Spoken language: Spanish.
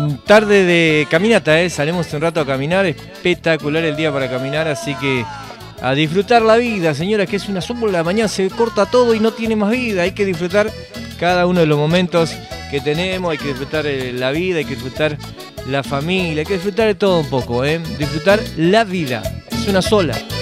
tarde de caminata, salimos un rato a caminar, espectacular el día para caminar, así que a disfrutar la vida, señoras, que es una sola, mañana se corta todo y no tiene más vida, hay que disfrutar cada uno de los momentos que tenemos, hay que disfrutar la vida, hay que disfrutar la familia, hay que disfrutar de todo un poco, disfrutar la vida, es una sola.